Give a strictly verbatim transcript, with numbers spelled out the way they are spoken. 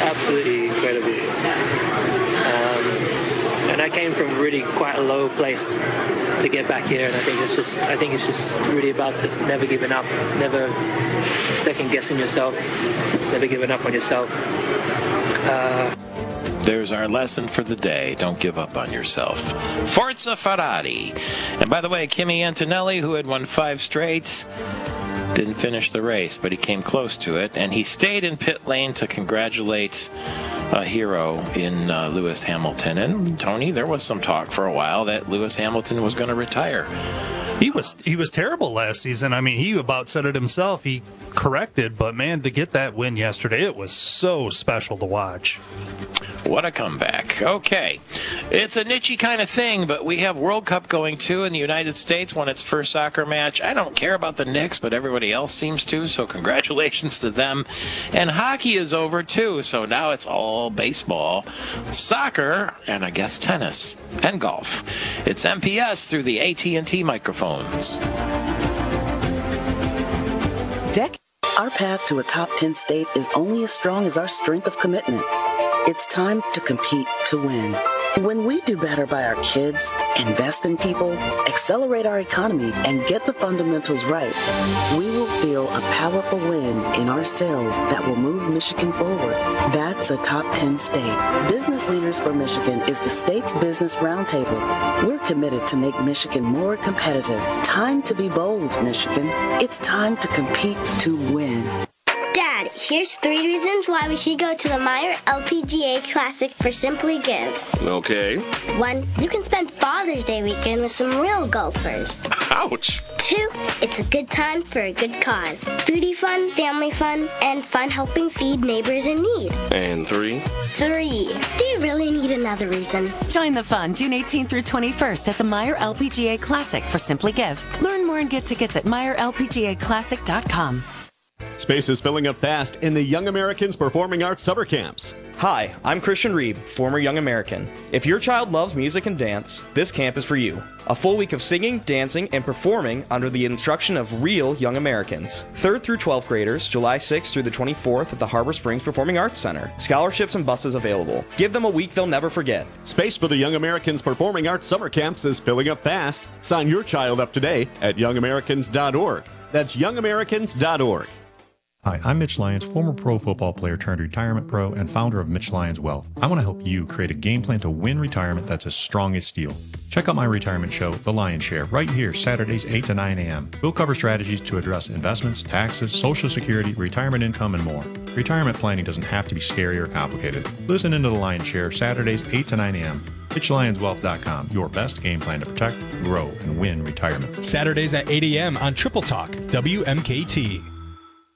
absolutely incredible. Um, and I came from really quite a low place to get back here, and I think it's just I think it's just really about just never giving up, never second guessing yourself, never giving up on yourself. Uh, There's our lesson for the day. Don't give up on yourself. Forza Ferrari. And by the way, Kimi Antonelli, who had won five straight, didn't finish the race, but he came close to it, and he stayed in pit lane to congratulate a hero in uh, Lewis Hamilton. And Tony, there was some talk for a while that Lewis Hamilton was going to retire. He was he was terrible last season. I mean, he about said it himself. He corrected, but man, to get that win yesterday, it was so special to watch. What a comeback. Okay. It's a niche kind of thing, but we have World Cup going too, and the United States won its first soccer match. I don't care about the Knicks, but everybody else seems to, so congratulations to them. And hockey is over too, so now it's all baseball, soccer, and I guess tennis and golf. It's M P S through the A T and T microphones. Deck. Our path to a top ten state is only as strong as our strength of commitment. It's time to compete to win. When we do better by our kids, invest in people, accelerate our economy, and get the fundamentals right, we will feel a powerful win in our sales that will move Michigan forward. That's a top ten state. Business Leaders for Michigan is the state's business roundtable. We're committed to make Michigan more competitive. Time to be bold, Michigan. It's time to compete to win. Dad, here's three reasons why we should go to the Meyer L P G A Classic for Simply Give. Okay. One, you can spend Father's Day weekend with some real golfers. Ouch. Two, it's a good time for a good cause. Foodie fun, family fun, and fun helping feed neighbors in need. And three? Three, do you really need another reason? Join the fun June eighteenth through twenty-first at the Meyer L P G A Classic for Simply Give. Learn more and get tickets at Meyer L P G A Classic dot com. Space is filling up fast in the Young Americans Performing Arts Summer Camps. Hi, I'm Christian Reeb, former Young American. If your child loves music and dance, this camp is for you. A full week of singing, dancing, and performing under the instruction of real Young Americans. third through twelfth graders, July sixth through the twenty-fourth at the Harbor Springs Performing Arts Center. Scholarships and buses available. Give them a week they'll never forget. Space for the Young Americans Performing Arts Summer Camps is filling up fast. Sign your child up today at young americans dot org. That's young americans dot org. Hi, I'm Mitch Lyons, former pro football player turned retirement pro and founder of Mitch Lyons Wealth. I want to help you create a game plan to win retirement that's as strong as steel. Check out my retirement show, The Lion's Share, right here, Saturdays, eight to nine a.m. We'll cover strategies to address investments, taxes, Social Security, retirement income, and more. Retirement planning doesn't have to be scary or complicated. Listen into The Lion's Share, Saturdays, eight to nine a.m. Mitch Lyons Wealth dot com, your best game plan to protect, grow, and win retirement. Saturdays at eight a.m. on Triple Talk, W M K T.